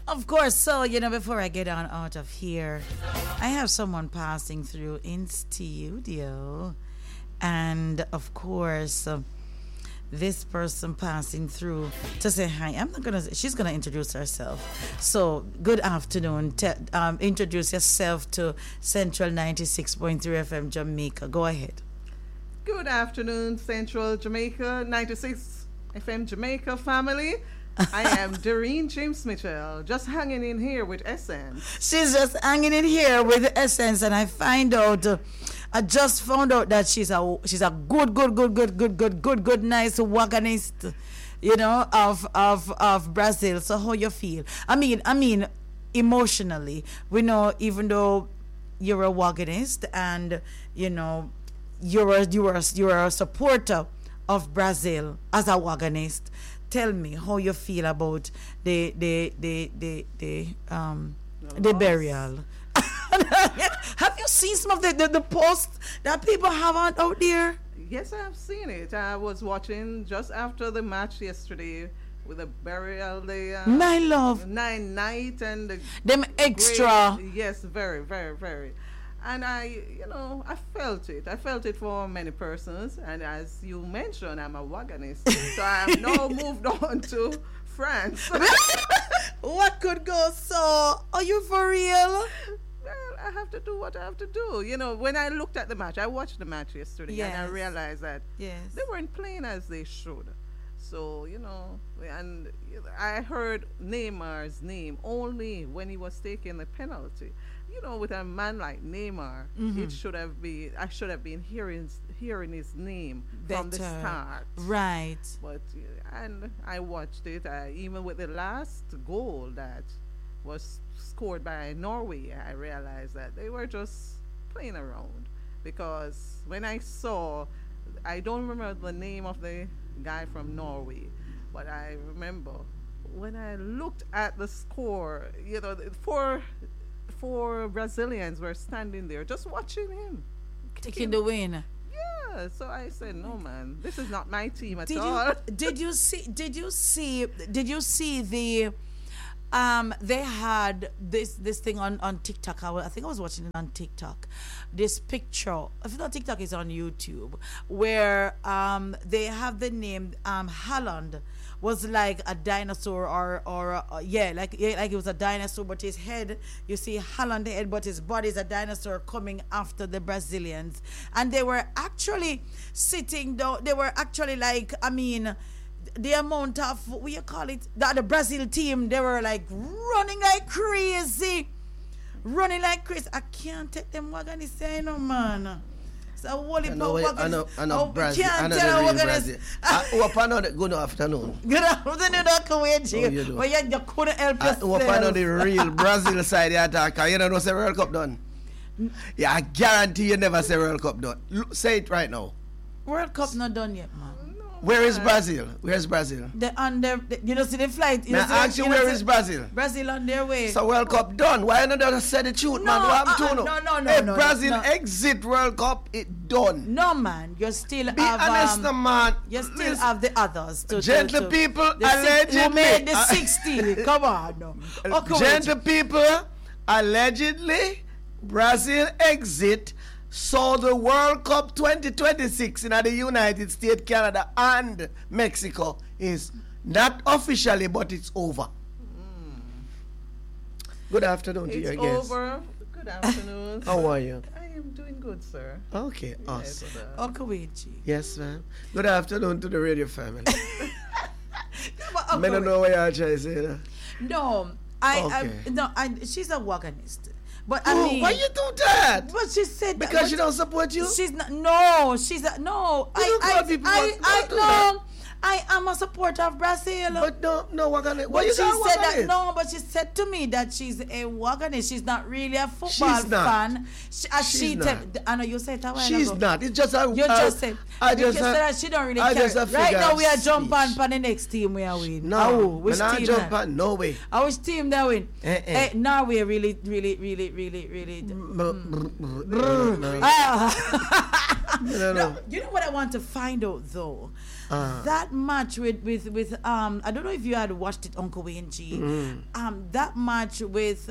Of course. So, before I get on out of here, I have someone passing through in studio. And, of course, this person passing through to say hi. She's going to introduce herself. So, good afternoon. Introduce yourself to Central 96.3 FM Jamaica. Go ahead. Good afternoon, Central Jamaica, 96 FM Jamaica family. I am Doreen James Mitchell, just hanging in here with Essence. She's just hanging in here with Essence, and I just found out that she's a good, nice wagonist, of Brazil. So how you feel? I mean, emotionally, we know even though you're a wagonist and you are a supporter of Brazil as a wagonist. Tell me how you feel about the burial. Have you seen some of the posts that people have out there? Yes, I have seen it. I was watching just after the match yesterday with the burial, my love, nine night and them extra. Great, yes, very, very, very. And I felt it. I felt it for many persons. And as you mentioned, I'm a wagonist. So I have now moved on to France. What could go so? Are you for real? Well, I have to do what I have to do. When I looked at the match, I watched the match yesterday. Yes. And I realized that they weren't playing as they should. So, and I heard Neymar's name only when he was taking the penalty. With a man like Neymar, I should have been hearing his name better from the start. Right. But and I watched it. Even with the last goal that was scored by Norway, I realized that they were just playing around. Because when I don't remember the name of the guy from Norway, but I remember when I looked at the score, four Brazilians were standing there just watching him taking the win. Yeah, so I said, no man, this is not my team at all. Did you see the they had this thing on TikTok. I think I was watching it on TikTok. This picture, if not TikTok, is on YouTube, where they have the name Haaland was like a dinosaur like it was a dinosaur, but his head, you see Haaland head, but his body is a dinosaur coming after the Brazilians. And they were actually sitting down, they were actually the amount of, what you call it, the Brazil team, they were like running like crazy. I can't take them wagon is saying, no man. So I know Brazil. I know the real Brazil. Good afternoon. Good afternoon, Dr. Wade. Well, you couldn't help yourself. I know the real Brazil side of the attack. You don't know say World Cup done. Yeah, I guarantee you never say World Cup done. Say it right now. World Cup not done yet, man. Where is Brazil? Where's Brazil? See the flight. Now ask you where is Brazil? Brazil on their way. So World Cup done. Why not just say the truth, man? What happened to no. If Brazil exit World Cup, it done. No, man. You still Be have honest, man. You still have the others. Gentle people allegedly. Who made the 60? Come on, no. Okay, gentle people allegedly. Brazil exit. So the World Cup 2026 in the United States, Canada, and Mexico is not officially, but it's over. Good afternoon to you again. It's over. Good afternoon. How are you? I am doing good, sir. Okay, awesome. Okawechi. Yes, ma'am. Good afternoon to the radio family. I don't know what you're trying to say. No, she's a wagonist. But why you do that? But she said because she don't support you. She's not. No, she's a, no. I am a supporter of Brazil. But no, wagonist. But she said that no. But she said to me that she's a wagonist. She's not really a football fan. I know you said that. She's not. It's just a. You just said. I just said that she don't really care. Right now we are jumping on the next team we are win. No, which team? Jump on. No way. Which team that win? Norway really. No. You know what I want to find out though. That match with I don't know if you had watched it, Uncle Wayne G. That match with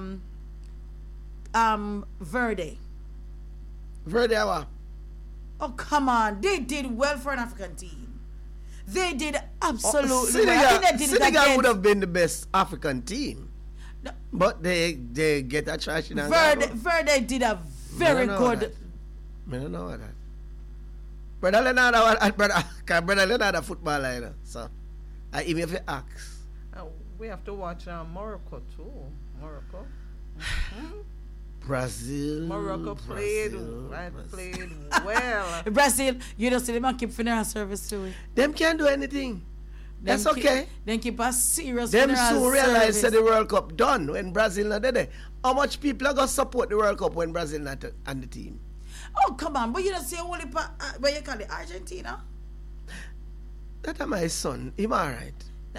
Verde. Verde, what? Oh, come on. They did well for an African team. They did absolutely well. I Senegal, think they did Senegal would have been the best African team. No. But they get a trash in Verde did a very good. I don't know that. Brother Leonard a footballer, you know. So I even have to ask. We have to watch Morocco too. Morocco. Brazil. Morocco played well. Brazil, you don't see them keep funeral service too. Them can't do anything. That's okay. Then keep a serious them funeral soon realize service. that the World Cup done when Brazil not there. How much people are going to support the World Cup when Brazil not on the team? Oh, come on. But you don't see only what you call it, Argentina? That's my son. Him all right. The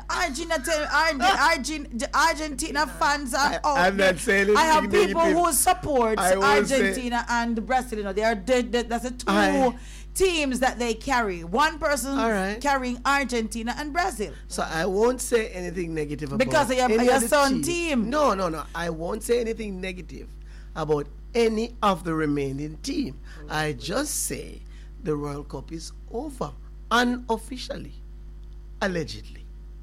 Argentina fans are out. I'm not saying anything I have people negative. who support Argentina and Brazil. You know, that's the two teams that they carry. One person carrying Argentina and Brazil. So I won't say anything negative about because of your son's team. No. I won't say anything negative about any of the remaining team. I just say the World Cup is over unofficially, allegedly.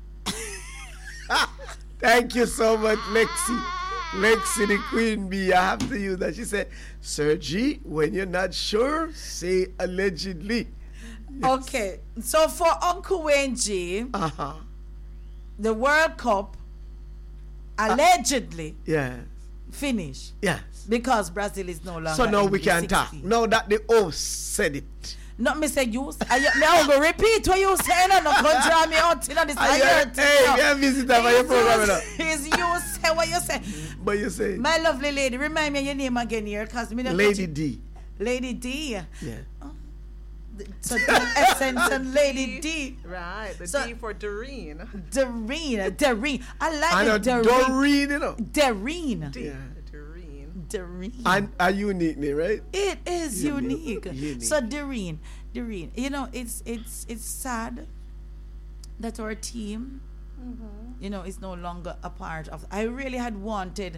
Thank you so much, Lexi. Lexi, the queen bee. I have to use that. She said, Sir G, when you're not sure, say allegedly. Yes. Okay. So for Uncle Wayne G, the World Cup allegedly finish. Yes. Because Brazil is no longer. So now we can talk. Now that the host said it. Not me say you. I will repeat what you say. No, can't draw me out. You know this. Hey, visitor for your program. Is you say what you say. But you say. My lovely lady, remind me your name again here, cause me. Lady D. Lady D. Yeah. Oh. So the essence and Lady D. Right. The D for Doreen. Doreen. I like it. Doreen, you know. Doreen. Yeah. Doreen. And a unique name, right? It is unique. So Doreen, you know, it's sad that our team, you know, is no longer a part of. I really wanted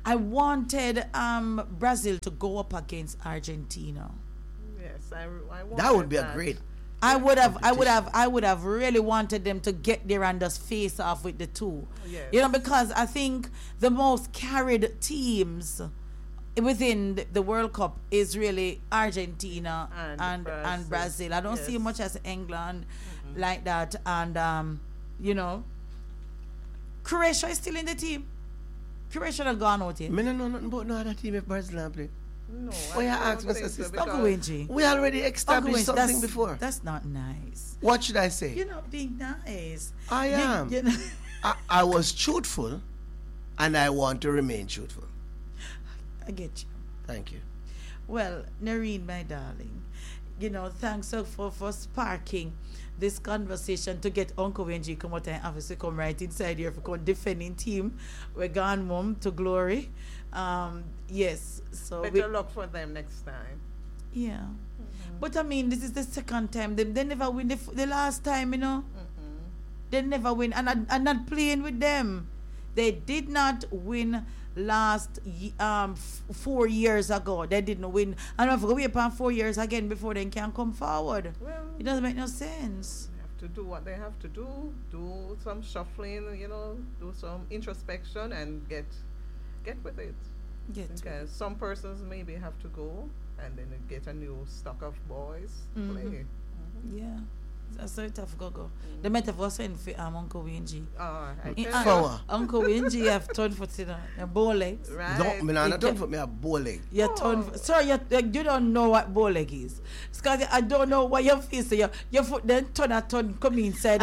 Brazil to go up against Argentina. Yes, I wanted that would be a great. I would have really wanted them to get there and just face off with the two. Yes. You know, because I think the most carried teams within the World Cup is really Argentina and Brazil. I don't see much as England like that. And, you know, Croatia is still in the team. Croatia not gone out yet. I don't know nothing about no other team if Brazil play. No, I ask Mr. Sister. Uncle Wenji. We already established something before. That's not nice. What should I say? You're not being nice. I am. You know. I was truthful, and I want to remain truthful. I get you. Thank you. Well, Nareen, my darling, you know, thanks for sparking this conversation to get Uncle Wenji come out and obviously come right inside here for defending team. We're gone home to glory. Yes. So better luck for them next time. Yeah. But I mean, this is the second time. They never win the last time, you know. They never win. And I'm not playing with them. They did not win last 4 years ago. They didn't win. And I'm going to wait upon 4 years again before they can come forward. Well, it doesn't make no sense. They have to do what they have to do. Do some shuffling, you know, do some introspection and get with it. Because some persons maybe have to go and then get a new stock of boys to play. Yeah. That's so tough go. The metaphor saying for Uncle Wenji. Uncle Wenji have turned for a bow legs. Right. No, I'm not turn for me a bow leg. You don't know what bow leg is. Because I don't know what your face is. Your foot then turn come inside.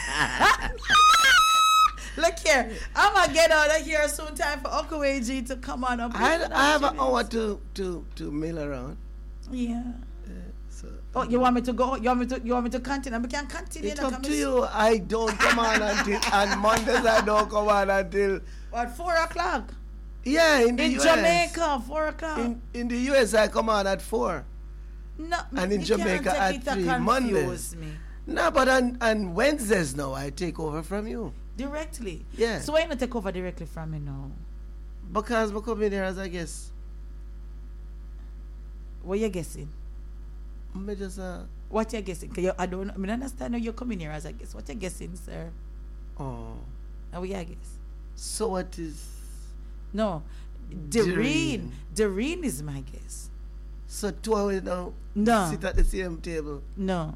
Look here, I'm gonna get out of here soon. Time for Uncle Wenji to come on up. I have an hour to mill around. Yeah. So, you want me to go? You want me to continue? We can continue. It's up to you. I don't come on until on Mondays. I don't come on until what 4 o'clock? Yeah, in the US. Jamaica, 4 o'clock. In the US, I come on at 4. No, and in Jamaica at 3 Mondays. No, but on Wednesdays now, I take over from you. Directly. Yeah. So why you not take over directly from me now? Because I come in here as a guest. What you guessing? I just, What you guessing? 'Cause I don't understand how you're coming here as a guest. What you guessing, sir? oh. How we I guess? So what is... No. Doreen. Doreen is my guess. So 2 hours now No. sit at the same table. No.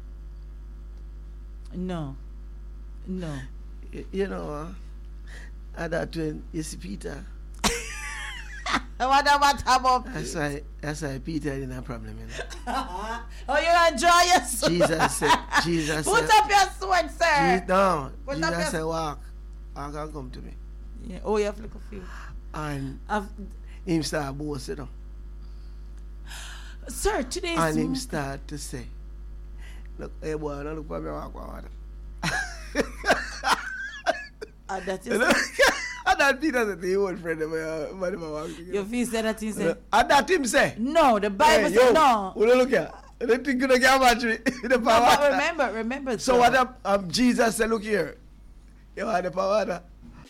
No. No. You know, at that when you see Peter. What about That's why Peter didn't have problem, you know. Oh, you enjoy yourself. Jesus Put said, up your sword, sir. no, Put up Jesus your- said, walk and come to me. Yeah. Oh, you have to look a few. And I've, him start boasting, you know. sir, today's And him start to say, look, hey boy, don't look for me, walk water. that You is know? And that Peter said, the old friend of mine, walk together. your face said that he said. And that him say, No, the Bible hey, said yo, no. look here. I don't think you don't get much the No, power. but remember. So sir. what Jesus said, look here. You want the power?